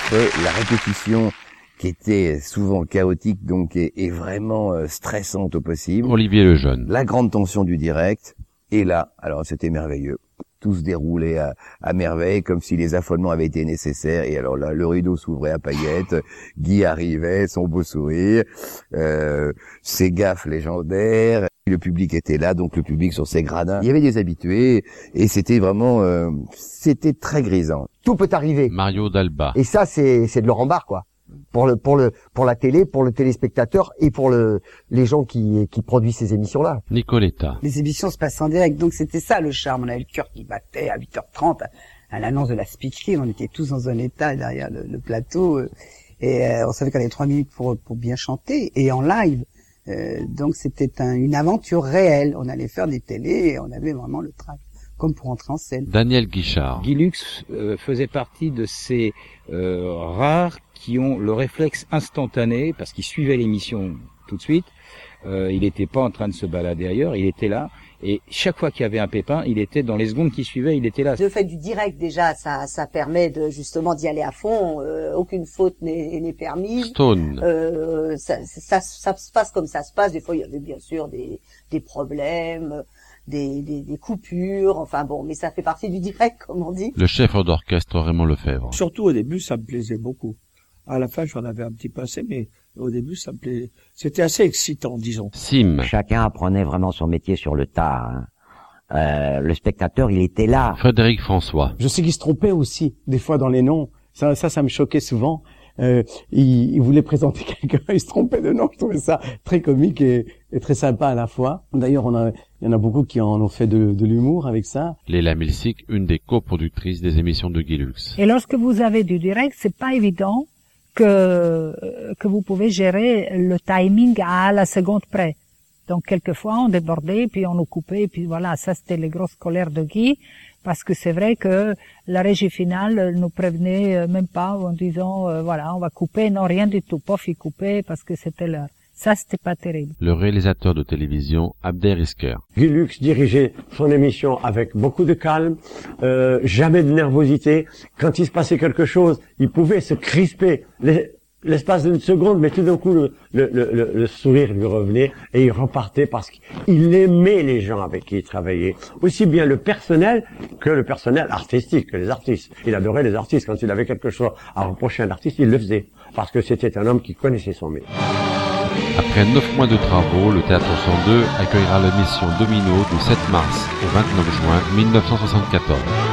après la répétition qui était souvent chaotique donc et vraiment stressante au possible. Olivier Lejeune. La grande tension du direct. Et là, alors c'était merveilleux. Tout se déroulait à merveille, comme si les affolements avaient été nécessaires. Et alors là, le rideau s'ouvrait à paillettes, Guy arrivait, son beau sourire, ses gaffes légendaires. Le public était là, donc le public sur ses gradins. Il y avait des habitués, et c'était vraiment, c'était très grisant. Tout peut arriver. Mario Dalba. Et ça, c'est de Laurent Barre, quoi. Pour la télé, pour le téléspectateur et pour les gens qui produisent ces émissions-là. Nicoletta. Les émissions se passent en direct, donc c'était ça le charme. On avait le cœur qui battait à 8h30 à l'annonce de la speakery. On était tous dans un état derrière le plateau et on savait qu'on avait 3 minutes pour bien chanter et en live. Donc c'était une aventure réelle. On allait faire des télés et on avait vraiment le trac, comme pour entrer en scène. Daniel Guichard. Guy Lux faisait partie de ces rares qui ont le réflexe instantané, parce qu'il suivait l'émission tout de suite. Il n'était pas en train de se balader ailleurs, il était là. Et chaque fois qu'il y avait un pépin, il était dans les secondes qui suivaient, il était là. Le fait du direct, déjà, ça permet de justement d'y aller à fond. Aucune faute n'est permise. Stone. Ça se passe comme ça se passe. Des fois, il y avait bien sûr des problèmes, des coupures. Enfin bon, mais ça fait partie du direct, comme on dit. Le chef d'orchestre Raymond Lefebvre. Surtout au début, ça me plaisait beaucoup. À la fin, j'en avais un petit peu assez, mais au début, ça me plaisait. C'était assez excitant, disons. Sim. Chacun apprenait vraiment son métier sur le tas. Le spectateur, il était là. Frédéric François. Je sais qu'il se trompait aussi, des fois, dans les noms. Ça me choquait souvent. Il voulait présenter quelqu'un, il se trompait de nom. Je trouvais ça très comique et très sympa à la fois. D'ailleurs, il y en a beaucoup qui en ont fait de l'humour avec ça. Léla Milsic, une des coproductrices des émissions de Guy Lux. Et lorsque vous avez du direct, c'est pas évident que vous pouvez gérer le timing à la seconde près. Donc quelquefois on débordait, puis on nous coupait, puis voilà, ça c'était les grosses colères de Guy, parce que c'est vrai que la régie finale nous prévenait même pas en disant voilà, on va couper, non rien du tout, pof, il coupait parce que c'était l'heure. Ça c'était pas terrible. Le réalisateur de télévision Abder Isker. Guy Lux dirigeait son émission avec beaucoup de calme, jamais de nervosité. Quand il se passait quelque chose, il pouvait se crisper l'espace d'une seconde, mais tout d'un coup le sourire lui revenait et il repartait parce qu'il aimait les gens avec qui il travaillait, aussi bien le personnel que le personnel artistique, que les artistes. Il adorait les artistes. Quand il avait quelque chose à reprocher à un artiste, il le faisait parce que c'était un homme qui connaissait son métier. Après 9 mois de travaux, le Théâtre 102 accueillera l'émission Domino du 7 mars au 29 juin 1974.